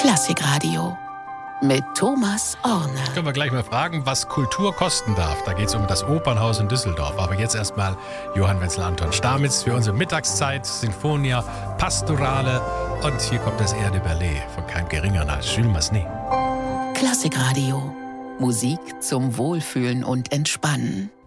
Klassikradio mit Thomas Orne. Können wir gleich mal fragen, was Kultur kosten darf. Da geht es um das Opernhaus in Düsseldorf. Aber jetzt erstmal Johann Wenzel Anton Stamitz für unsere Mittagszeit, Sinfonia, Pastorale. Und hier kommt das Air de Ballet von keinem Geringeren als Jules Massenet. Klassikradio. Musik zum Wohlfühlen und Entspannen.